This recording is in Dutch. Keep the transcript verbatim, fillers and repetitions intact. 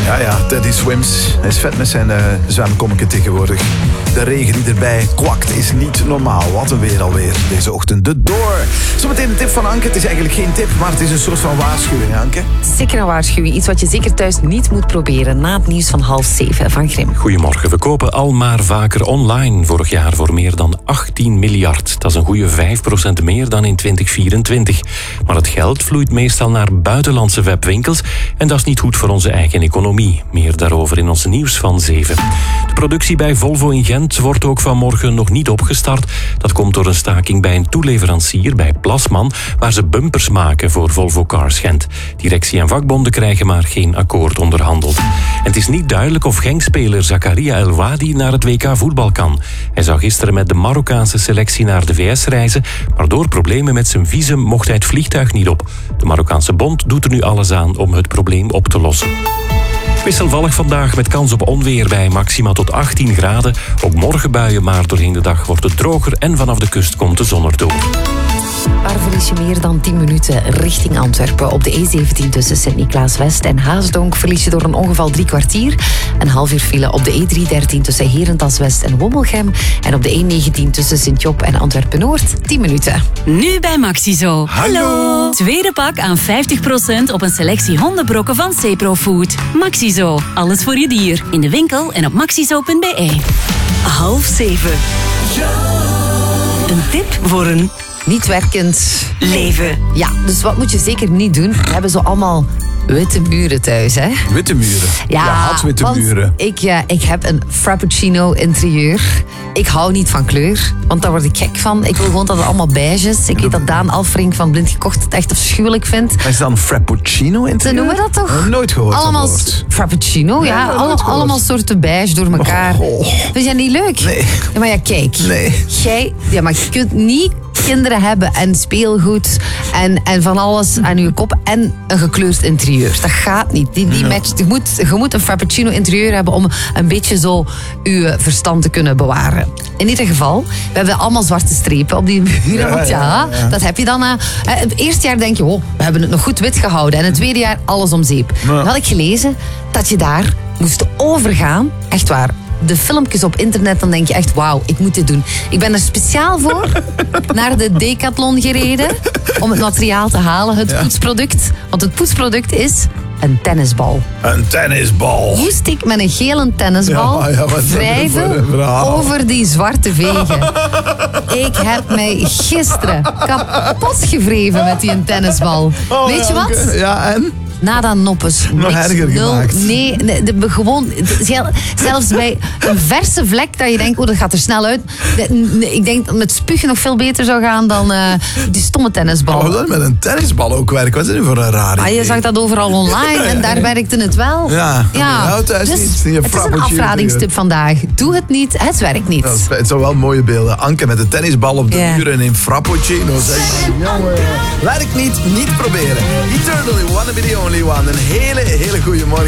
Ja, ja, Teddy Swims. Hij is vet met zijn uh, zwemkommetje tegenwoordig. De regen die erbij kwakt is niet normaal. Wat een weer alweer deze ochtend. De Door. Zometeen een tip van Anke. Het is eigenlijk geen tip, maar het is een soort van waarschuwing, Anke. Zeker een waarschuwing. Iets wat je zeker thuis niet moet proberen. Na het nieuws van half zeven van Grim. Goedemorgen. We kopen al maar vaker online. Vorig jaar voor meer dan achttien miljard. Dat is een goede vijf procent meer dan in twintig vierentwintig. Maar het geld vloeit meestal naar buitenlandse webwinkels. En dat is niet goed voor onze eigen economie. Meer daarover in ons nieuws van zeven. De productie bij Volvo in Gent wordt ook vanmorgen nog niet opgestart. Dat komt door een staking bij een toeleverancier, bij Plasman, waar ze bumpers maken voor Volvo Cars Gent. Directie en vakbonden krijgen maar geen akkoord onderhandeld. En het is niet duidelijk of Genk-speler Zakaria El Wadi naar het W K voetbal kan. Hij zou gisteren met de Marokkaanse selectie naar de V S reizen, maar door problemen met zijn visum mocht hij het vliegtuig niet op. De Marokkaanse bond doet er nu alles aan om het probleem op te lossen. Wisselvallig vandaag met kans op onweer bij maxima tot achttien graden. Ook morgen buien, maar doorheen de dag wordt het droger en vanaf de kust komt de zon erdoor. Waar verlies je meer dan tien minuten richting Antwerpen? Op de E zeventien tussen Sint-Niklaas-West en Haasdonk verlies je door een ongeval drie kwartier. Een half uur file op de E driehonderddertien tussen Herentals-West en Womelgem. En op de E negentien tussen Sint-Job en Antwerpen-Noord tien minuten. Nu bij Maxizo. Hallo! Tweede pak aan vijftig procent op een selectie hondenbrokken van Cepro Food. Maxizo. Alles voor je dier. In de winkel en op maxizo punt b e. Half zeven. Een tip voor een Niet werkend leven. Ja, dus wat moet je zeker niet doen? We hebben zo allemaal witte muren thuis, hè? Witte muren. Ja, Je haat witte want muren. Ik, ja, ik heb een frappuccino interieur. Ik hou niet van kleur, want daar word ik gek van. Ik wil gewoon dat het allemaal beige is. Ik weet dat Daan Alfrink van Blind Gekocht het echt afschuwelijk vindt. Is dat een frappuccino in Ze noemen dat toch? Nooit gehoord. Allemaal dat woord. frappuccino, ja. nooit Alle, gehoord. allemaal soorten beige door elkaar. Oh. Vind jij niet leuk? Nee. Ja, maar ja, kijk. Nee. Jij, ja, maar je kunt niet kinderen hebben en speelgoed en, en van alles aan je kop en een gekleurd interieur. Dat gaat niet. Die, die Ja. match, je, moet, je moet een frappuccino interieur hebben om een beetje zo je verstand te kunnen bewaren. In ieder geval, we hebben allemaal zwarte strepen op die muren. Ja, want ja, ja, ja. dat heb je dan. Uh, het eerste jaar denk je, oh, we hebben het nog goed wit gehouden. En het tweede jaar alles om zeep. Ja. Dan had ik gelezen dat je daar moest overgaan. Echt waar. De filmpjes op internet, dan denk je echt, wauw, ik moet dit doen. Ik ben er speciaal voor naar de Decathlon gereden om het materiaal te halen, het Ja. poetsproduct. Want het poetsproduct is een tennisbal. Een tennisbal. Moest ik met een gele tennisbal Ja, ja, wat is dat wrijven voor een verhaal? over die zwarte vegen. Ik heb mij gisteren kapot gevreven met die tennisbal. Oh, Weet je ja, wat? oké. Ja, en? Nada noppes. Nog niks, erger nul, gemaakt. Nee, nee de, de- gewoon, de- zelfs bij een verse vlek dat je denkt, oh, dat gaat er snel uit. De- nee, ik denk dat met spugen nog veel beter zou gaan dan uh, die stomme tennisbal. Oh, dat met een tennisbal ook werken. Wat is dit nu voor een raar Ah, je idee? zag dat overal online en daar werkte het wel. Ja, nou, thuis dus niet. Je het is een frappuccino afradingstip vandaag. Doe het niet, het werkt niet. Dat is- het zijn wel mooie beelden. Anke met de tennisbal op de Ja. muur en in frappuccino. Zeg maar, jongen. Werkt niet, niet proberen. Eternally wanna be the only one. Een hele, hele goede morgen.